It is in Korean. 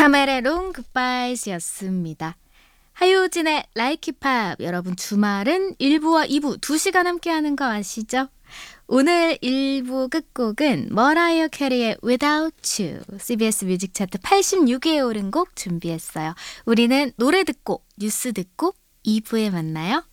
카메레롱 굿바이즈였습니다. 하효진의 라이키 팝. 여러분 주말은 1부와 2부 2시간 함께하는 거 아시죠? 오늘 1부 끝곡은 머라이어 캐리의 Without You, CBS 뮤직 차트 86위에 오른 곡 준비했어요. 우리는 노래 듣고 뉴스 듣고 2부에 만나요.